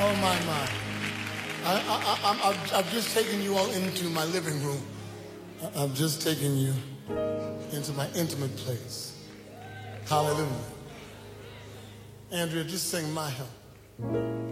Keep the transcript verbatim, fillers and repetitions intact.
Oh, my, my. I, I, I, I'm, I've, I've just taken you all into my living room. I- I've just taken you into my intimate place. Hallelujah. Andrea, just sing My Help.